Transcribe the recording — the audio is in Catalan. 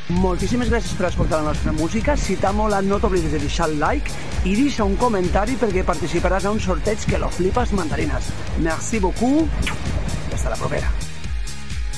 Moltíssimes gràcies per escoltar la nostra música. Si t'ha molat, no t'oblidis de deixar el like i deixa un comentari perquè participaràs a un sorteig que lo flipas mandarines. Merci beaucoup i hasta la propera.